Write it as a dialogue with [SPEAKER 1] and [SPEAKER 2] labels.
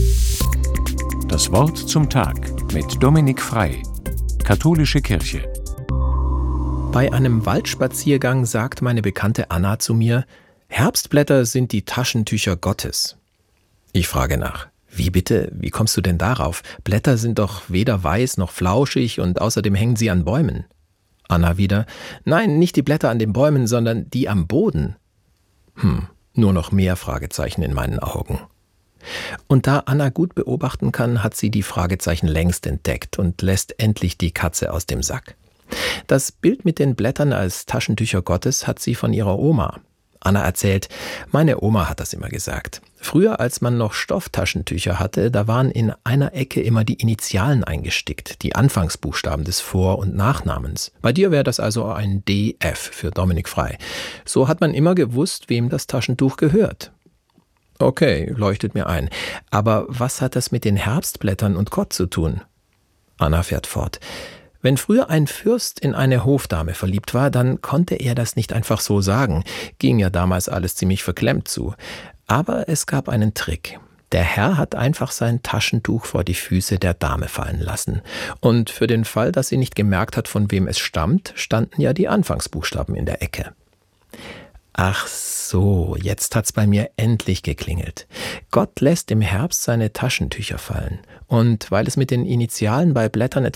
[SPEAKER 1] Das Wort zum Tag mit Dominik Frei, Katholische Kirche.
[SPEAKER 2] Bei einem Waldspaziergang sagt meine Bekannte Anna zu mir: Herbstblätter sind die Taschentücher Gottes. Ich frage nach: Wie bitte? Wie kommst du denn darauf? Blätter sind doch weder weiß noch flauschig und außerdem hängen sie an Bäumen. Anna wieder: Nein, nicht die Blätter an den Bäumen, sondern die am Boden. Nur noch mehr Fragezeichen in meinen Augen. Und da Anna gut beobachten kann, hat sie die Fragezeichen längst entdeckt und lässt endlich die Katze aus dem Sack. Das Bild mit den Blättern als Taschentücher Gottes hat sie von ihrer Oma. Anna erzählt: Meine Oma hat das immer gesagt. Früher, als man noch Stofftaschentücher hatte, da waren in einer Ecke immer die Initialen eingestickt, die Anfangsbuchstaben des Vor- und Nachnamens. Bei dir wäre das also ein DF für Dominik Frei. So hat man immer gewusst, wem das Taschentuch gehört. Okay, leuchtet mir ein. Aber was hat das mit den Herbstblättern und Gott zu tun? Anna fährt fort: Wenn früher ein Fürst in eine Hofdame verliebt war, dann konnte er das nicht einfach so sagen. Ging ja damals alles ziemlich verklemmt zu. Aber es gab einen Trick. Der Herr hat einfach sein Taschentuch vor die Füße der Dame fallen lassen. Und für den Fall, dass sie nicht gemerkt hat, von wem es stammt, standen ja die Anfangsbuchstaben in der Ecke. Ach so, jetzt hat's bei mir endlich geklingelt. Gott lässt im Herbst seine Taschentücher fallen. Und weil es mit den Initialen bei Blättern